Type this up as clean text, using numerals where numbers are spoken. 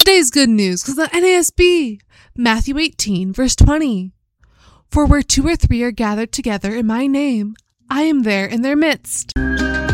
Today's good news because the NASB, Matthew 18, verse 20. For where 2 or 3 are gathered together in my name, I am there in their midst.